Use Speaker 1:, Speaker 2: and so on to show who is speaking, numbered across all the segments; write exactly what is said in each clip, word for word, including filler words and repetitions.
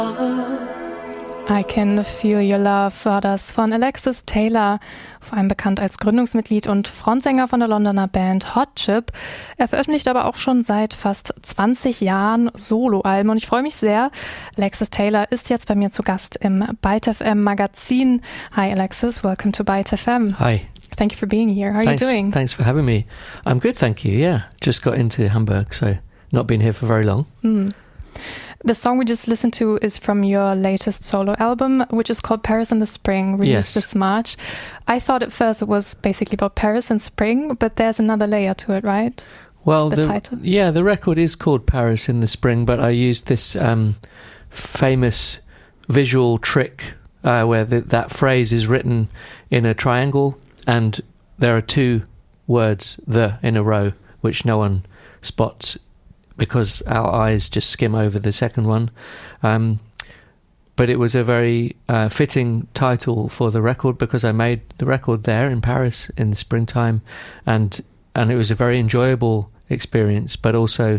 Speaker 1: I Can Feel Your Love war das von Alexis Taylor, vor allem bekannt als Gründungsmitglied und Frontsänger von der Londoner Band Hot Chip. Er veröffentlicht aber auch schon seit fast zwanzig Jahren Soloalben und ich freue mich sehr. Alexis Taylor ist jetzt bei mir zu Gast im Byte F M Magazin. Hi Alexis, welcome to Byte F M.
Speaker 2: Hi.
Speaker 1: Thank you for being here. How
Speaker 2: thanks,
Speaker 1: are you doing?
Speaker 2: Thanks for having me. I'm good, thank you. Yeah, just got into Hamburg, so not been here for very long.
Speaker 1: Mm. The song we just listened to is from your latest solo album, which is called Paris in the Spring, released
Speaker 2: Yes.
Speaker 1: this March. I thought at first it was basically about Paris and spring, but there's another layer to it, right?
Speaker 2: Well,
Speaker 1: the,
Speaker 2: the
Speaker 1: title.
Speaker 2: Yeah, the record is called Paris in the Spring, but I used this um, famous visual trick uh, where the, that phrase is written in a triangle, and there are two words, the, in a row, which no one spots because our eyes just skim over the second one. Um, but it was a very uh, fitting title for the record because I made the record there in Paris in the springtime, and and it was a very enjoyable experience, but also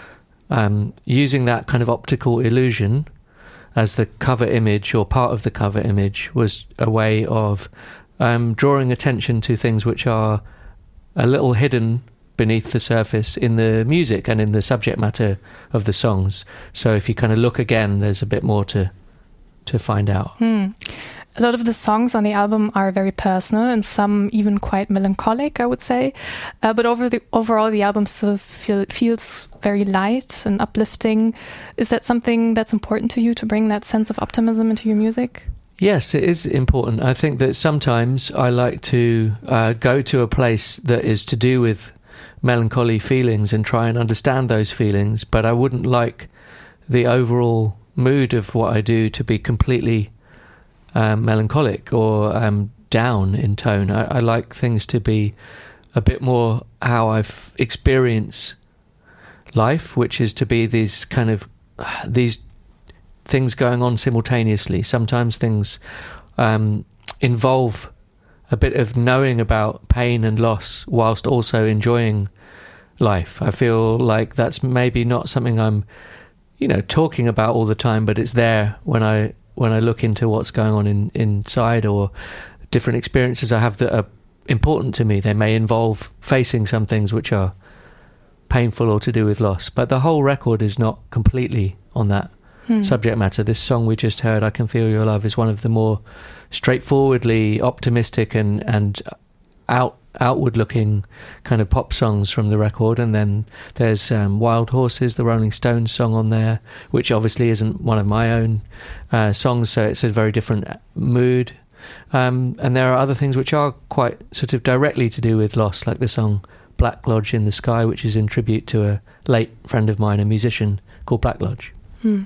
Speaker 2: um, using that kind of optical illusion as the cover image or part of the cover image was a way of um, drawing attention to things which are a little hidden beneath the surface in the music and in the subject matter of the songs. So if you kind of look again, there's a bit more to to find out.
Speaker 1: Hmm. A lot of the songs on the album are very personal and some even quite melancholic, I would say. Uh, but over the, overall, the album still feel, feels very light and uplifting. Is that something that's important to you, to bring that sense of optimism into your music?
Speaker 2: Yes, it is important. I think that sometimes I like to uh, go to a place that is to do with melancholy feelings and try and understand those feelings, but I wouldn't like the overall mood of what I do to be completely um, melancholic or um, down in tone. I, I like things to be a bit more how I've experienced life, which is to be these kind of these things going on simultaneously. Sometimes things um, involve a bit of knowing about pain and loss whilst also enjoying life. I feel like that's maybe not something I'm, you know, talking about all the time, but it's there when I when I look into what's going on in, inside, or different experiences I have that are important to me. They may involve facing some things which are painful or to do with loss, but the whole record is not completely on that hmm. subject matter. This song we just heard, I Can Feel Your Love, is one of the more straightforwardly optimistic and and out outward looking kind of pop songs from the record. And then there's um, Wild Horses, the Rolling Stones song on there, which obviously isn't one of my own uh, songs, so it's a very different mood. Um, and there are other things which are quite sort of directly to do with loss, like the song Black Lodge in the Sky, which is in tribute to a late friend of mine, a musician called Black Lodge.
Speaker 1: Hmm.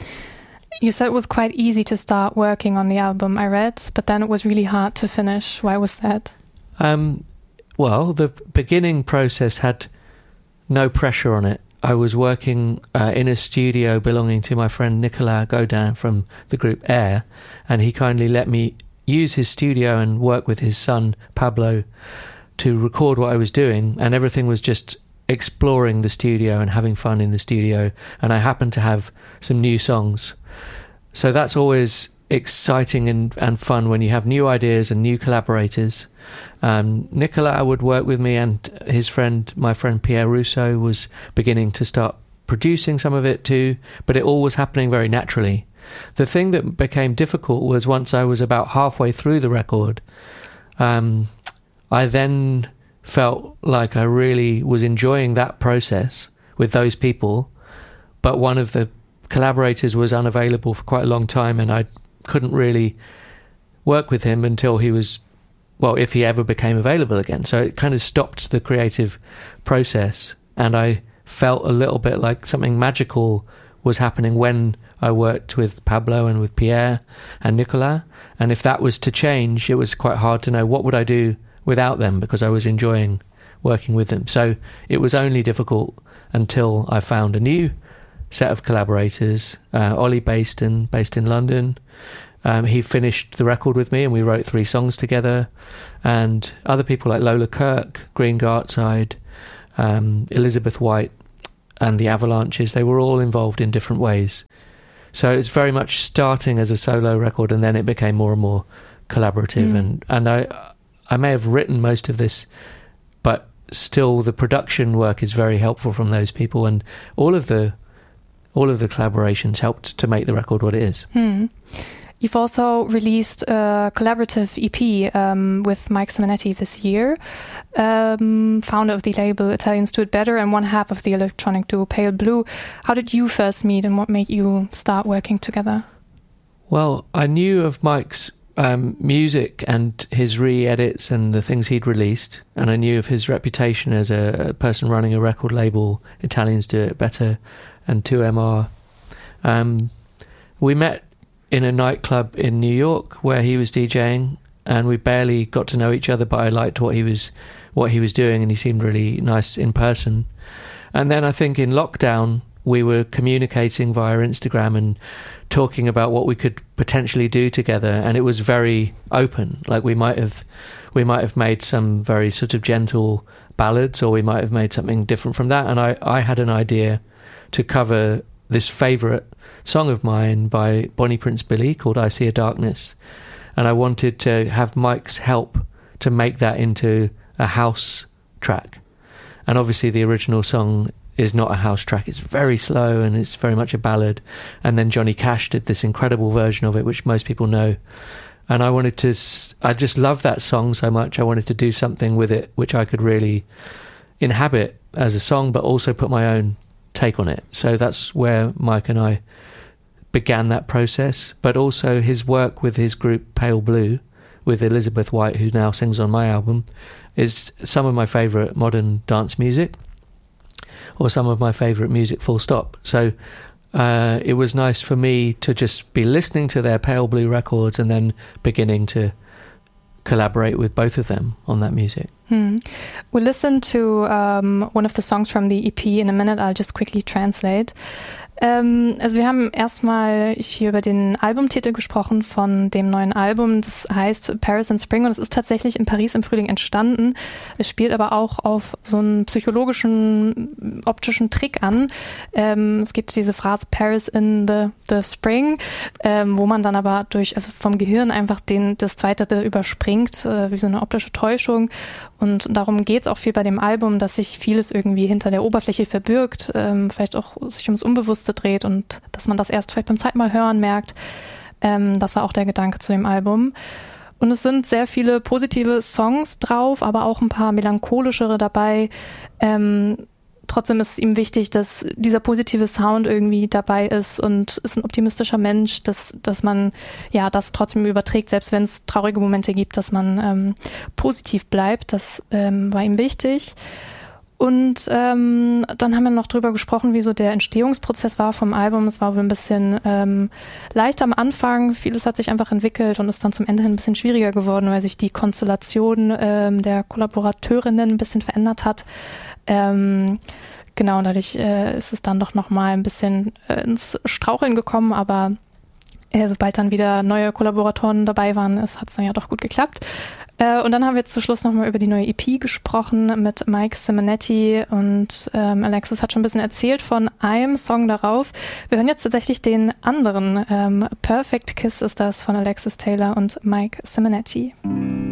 Speaker 1: You said it was quite easy to start working on the album, I read, but then it was really hard to finish. Why was that?
Speaker 2: Um, well, the beginning process had no pressure on it. I was working uh, in a studio belonging to my friend Nicolas Godin from the group Air, and he kindly let me use his studio and work with his son Pablo to record what I was doing, and everything was just exploring the studio and having fun in the studio, and I happened to have some new songs. So that's always exciting and, and fun when you have new ideas and new collaborators. Um, Nicolas would work with me, and his friend, my friend Pierre Rousseau, was beginning to start producing some of it too, but it all was happening very naturally. The thing that became difficult was once I was about halfway through the record, um, I then felt like I really was enjoying that process with those people, but one of the collaborators was unavailable for quite a long time, and I couldn't really work with him until he was, well, if he ever became available again. So it kind of stopped the creative process, and I felt a little bit like something magical was happening when I worked with Pablo and with Pierre and Nicolas. And if that was to change, it was quite hard to know what would I do without them, because I was enjoying working with them. So it was only difficult until I found a new set of collaborators, uh, Ollie Baston, based in London. Um, he finished the record with me, and we wrote three songs together. And other people like Lola Kirk, Green Gartside, um, Elizabeth White, and the Avalanches, they were all involved in different ways. So it's very much starting as a solo record, and then it became more and more collaborative. Mm. And, and I, I may have written most of this, but still the production work is very helpful from those people, and all of the all of the collaborations helped to make the record what it is.
Speaker 1: Hmm. You've also released a collaborative E P um, with Mike Simonetti this year, um, founder of the label Italians Do It Better and one half of the electronic duo Pale Blue. How did you first meet, and what made you start working together?
Speaker 2: Well, I knew of Mike's Um, music and his re-edits and the things he'd released, and I knew of his reputation as a, a person running a record label, Italians Do It Better, and two M R. Um, we met in a nightclub in New York where he was DJing, and we barely got to know each other, but I liked what he was what he was doing, and he seemed really nice in person. And then I think in lockdown we were communicating via Instagram and talking about what we could potentially do together, and it was very open. Like we might have we might have made some very sort of gentle ballads, or we might have made something different from that. And I, I had an idea to cover this favourite song of mine by Bonnie Prince Billy called I See a Darkness, and I wanted to have Mike's help to make that into a house track. And obviously the original song is not a house track. It's very slow and it's very much a ballad. And then Johnny Cash did this incredible version of it, which most people know. And I wanted to, I just love that song so much. I wanted to do something with it which I could really inhabit as a song, but also put my own take on it. So that's where Mike and I began that process. But also his work with his group Pale Blue, with Elizabeth White, who now sings on my album, is some of my favourite modern dance music, or some of my favourite music full stop. So uh, it was nice for me to just be listening to their Pale Blue records and then beginning to collaborate with both of them on that music.
Speaker 1: Hmm. We'll listen to um, one of the songs from the E P in a minute. I'll just quickly translate. Ähm, also wir haben erstmal hier über den Albumtitel gesprochen von dem neuen Album. Das heißt Paris in Spring und es ist tatsächlich in Paris im Frühling entstanden. Es spielt aber auch auf so einen psychologischen, optischen Trick an. Ähm, es gibt diese Phrase Paris in the, the Spring, ähm, wo man dann aber durch, also vom Gehirn einfach den, das Zweite überspringt, äh, wie so eine optische Täuschung. Und darum geht es auch viel bei dem Album, dass sich vieles irgendwie hinter der Oberfläche verbirgt, ähm, vielleicht auch sich ums Unbewusste dreht und dass man das erst vielleicht beim zweiten Mal hören merkt. Ähm, das war auch der Gedanke zu dem Album. Und es sind sehr viele positive Songs drauf, aber auch ein paar melancholischere dabei. Ähm, trotzdem ist es ihm wichtig, dass dieser positive Sound irgendwie dabei ist und ist ein optimistischer Mensch, dass, dass man ja das trotzdem überträgt, selbst wenn es traurige Momente gibt, dass man ähm, positiv bleibt. Das ähm, war ihm wichtig. Und ähm, dann haben wir noch drüber gesprochen, wie so der Entstehungsprozess war vom Album. Es war wohl ein bisschen ähm, leicht am Anfang. Vieles hat sich einfach entwickelt und ist dann zum Ende hin ein bisschen schwieriger geworden, weil sich die Konstellation ähm, der Kollaborateurinnen ein bisschen verändert hat. Ähm, genau, und dadurch äh, ist es dann doch nochmal ein bisschen äh, ins Straucheln gekommen, aber äh, sobald dann wieder neue Kollaboratoren dabei waren, hat es dann ja doch gut geklappt. Äh, und dann haben wir zu Schluss nochmal über die neue E P gesprochen mit Mike Simonetti und ähm, Alexis hat schon ein bisschen erzählt von einem Song darauf. Wir hören jetzt tatsächlich den anderen. Ähm, Perfect Kiss ist das von Alexis Taylor und Mike Simonetti.